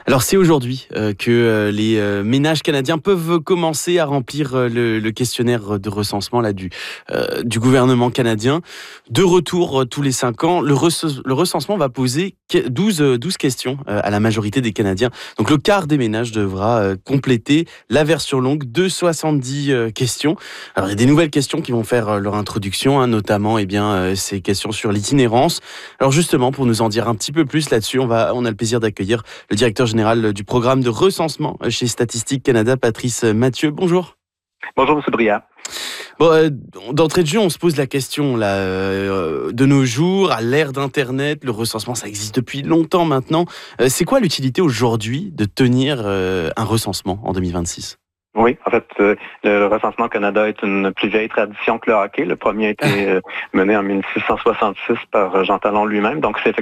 Alors c'est aujourd'hui que les ménages canadiens peuvent commencer à remplir le questionnaire de recensement là, du gouvernement canadien. De retour tous les 5 ans, le recensement va poser 12 questions à la majorité des Canadiens. Donc le quart des ménages devra compléter la version longue de 70 questions. Alors il y a des nouvelles questions qui vont faire leur introduction, hein, notamment ces questions sur l'itinérance. Alors justement, pour nous en dire un petit peu plus là-dessus, on a le plaisir d'accueillir le directeur général du programme de recensement chez Statistique Canada, Patrice Mathieu. Bonjour. Bonjour, M. Briat. Bon, d'entrée de jeu, on se pose la question là, de nos jours, à l'ère d'Internet, le recensement, ça existe depuis longtemps maintenant. C'est quoi l'utilité aujourd'hui de tenir un recensement en 2026 ? Oui, en fait, le recensement au Canada est une plus vieille tradition que le hockey. Le premier a été mené en 1666 par Jean Talon lui-même. Donc, ça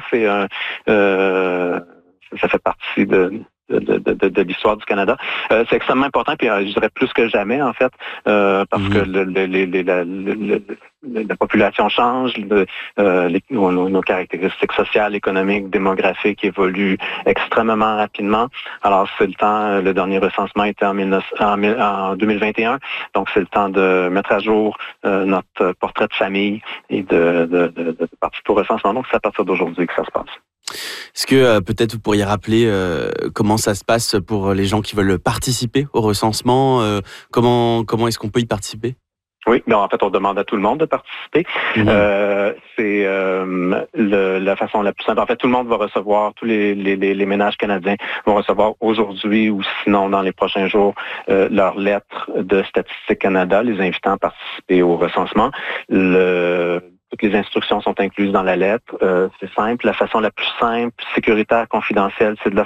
fait partie de l'histoire du Canada. C'est extrêmement important, puis je dirais plus que jamais, en fait, parce que la population change, nos caractéristiques sociales, économiques, démographiques évoluent extrêmement rapidement. Alors, c'est le temps, le dernier recensement était en 2021, donc c'est le temps de mettre à jour notre portrait de famille et de participer au recensement. Donc, c'est à partir d'aujourd'hui que ça se passe. Est-ce que peut-être vous pourriez rappeler comment ça se passe pour les gens qui veulent participer au recensement comment est-ce qu'on peut y participer ? Oui, mais en fait, on demande à tout le monde de participer. C'est la façon la plus simple. En fait, tout le monde va recevoir, tous les ménages canadiens vont recevoir aujourd'hui ou sinon dans les prochains jours leur lettre de Statistique Canada, les invitant à participer au recensement. Toutes les instructions sont incluses dans la lettre. C'est simple. La façon la plus simple, sécuritaire, confidentielle, c'est de le